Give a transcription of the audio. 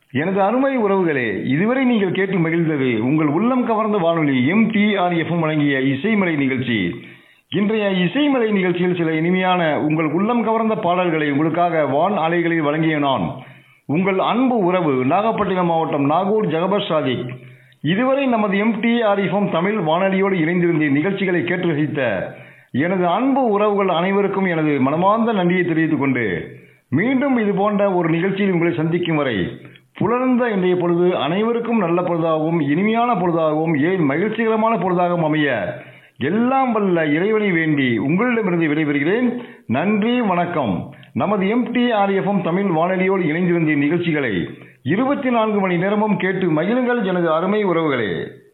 எனது அருமை உறவுகளே, இதுவரை நீங்கள் கேட்டு மகிழ்ந்தது உங்கள் உள்ளம் கவர்ந்த வானொலி MTRFM வழங்கிய இசைமலை நிகழ்ச்சி. இன்றைய இசைமலை நிகழ்ச்சியில் சில இனிமையான உங்கள் உள்ளம் கவர்ந்த பாடல்களை உங்களுக்காக வான் அலைகளில் வழங்கிய நான் உங்கள் அன்பு உறவு நாகப்பட்டினம் மாவட்டம் நாகூர் ஜகபர் சாதிக். இதுவரை நமது MTRFM தமிழ் வானொலியோடு இணைந்திருந்த நிகழ்ச்சிகளை கேட்டு ரசித்த எனது அன்பு உறவுகள் அனைவருக்கும் எனது மனமார்ந்த நன்றியை தெரிவித்துக் கொண்டு மீண்டும் இது போன்ற ஒரு நிகழ்ச்சியில் உங்களை சந்திக்கும் வரை புலர்ந்த இன்றைய பொழுது அனைவருக்கும் நல்ல பொழுதாகவும் இனிமையான பொழுதாகவும் ஏன் மகிழ்ச்சிகரமான பொழுதாகவும் அமைய எல்லாம் வல்ல இறைவனை வேண்டி உங்களிடமிருந்து விடைபெறுகிறேன். நன்றி, வணக்கம். நமது MTRFM தமிழ் வானொலியோடு இணைந்திருந்த நிகழ்ச்சிகளை 24 மணி நேரமும் கேட்டு மகிழுங்கள் எனது அருமை உறவுகளே.